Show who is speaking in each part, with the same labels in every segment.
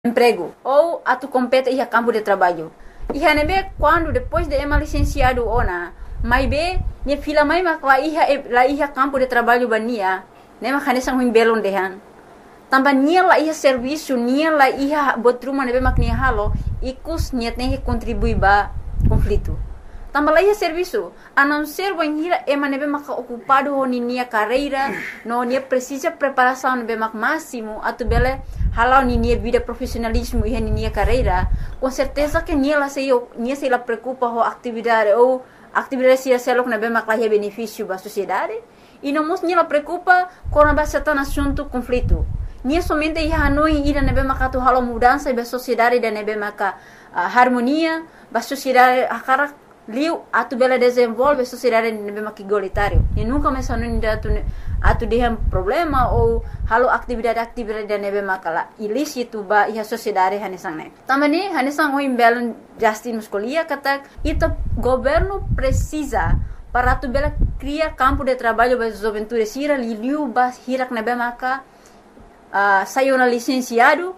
Speaker 1: emprego ou a tu compete e a campo de trabalho. E a nebe quando depois de ema licenciado ona, mai be ne fila mai mak la iha campo de trabalho bania, ne mak hanesang huim belon dehan. Tambah nia la iha serviço, nia la iha botruma nebe mak nia halo, ikus nia tem que contribuir ba conflito. Tambah la iha serviço, a não ser banhira ema nebe mak ocupado ho nia carreira, no nia precisa preparação nebe mak máximo, atu bele halau nia vida profissionalismo e nia carreira, com certeza que nia se la preocupa com atividade ou atividade se selok na bem maclaia benefício para a sociedade e não mos nia la preocupa com a base tan assunto conflito. Nia somente ia hanoi ida na bem macatu halau mudança da sociedade da na bem maca harmonia, ba sociedade akara liu atu bela desenvolve sociedade na bem maca igualitário. E nunca mais hanoi atu dia problema ou halo atividade da nebe makala ilícito ba iha sociedade hanesang ne. Tamani hanesang o imbelan Justin Muscolia kata ita governo precisa para tu bela criar campo de trabalho para juventude sira liu ba hirak nebe maka saiu na licenciada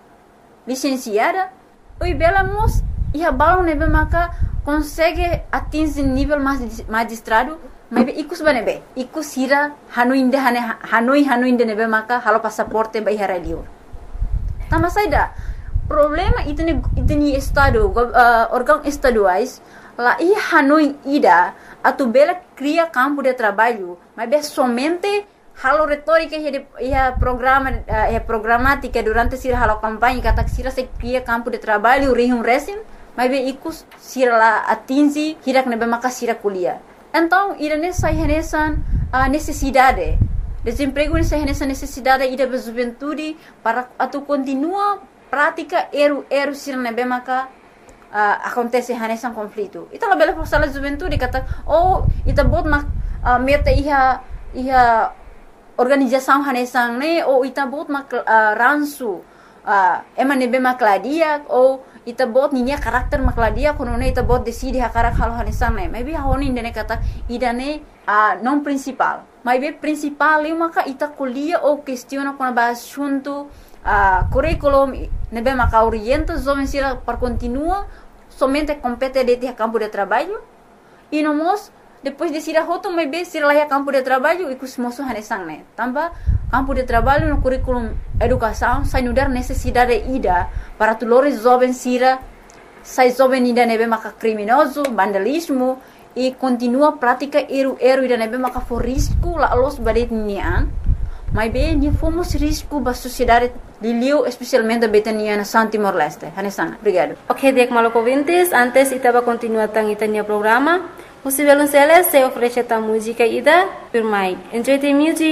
Speaker 1: o bela mos iha balon nebe maka consegue atingir nível magistrado. Mas ikus banebe, ikus hira hanoi de nebe maka halo pasaporte ba ihara liur. Tama saida problema itni estado órgão estaduais la i hanoi ida atu bela cria campo de trabalho, mas be somente halo retórica e programática durante sira halo campanha kata sira se cria campo de trabalho rihum resim, mas be ikus sira la atingi hirak nebe maka sira kuliah. Então, irane sai renesan necessidade. Desemprego nessa renesan necessidade ida da juventude para atu continua prática eru sir nebe maka acontece renesan conflito. Ita la bela força la juventude kata ita bot mak meta iha organização renesan ne ou ita bot mak ransu ema nebe makladia ou ita bot ninya karakter makladia kono ne ita bot decide hakarak halo hanesan ne maybe honi ndene kata idane non principal maybe principal eu maka ita kuliah ou questiona com ba assunto curriculum nebe maka orienta jovem sira para continua somente compete de campo de trabalho e nomos depois de sira hoto maybe sira lá campo de trabalho e kusmoso hanesan ne tamba campo de trabalho no currículo educação sai no dar necessidade ida para tulores jovens sira sai jovem ida nebe maka criminoso vandalismo e continua prática eru ida nebe maka for risco la los badet nian mas bem ni fomos risco ba sociedade liliu especialmente betania na Timor Leste hanesana obrigado.
Speaker 2: Ok, dek maloko ouvintes, antes itaba continuar tang itania programa. Você violonceles se oferece a música ida, enjoy the music.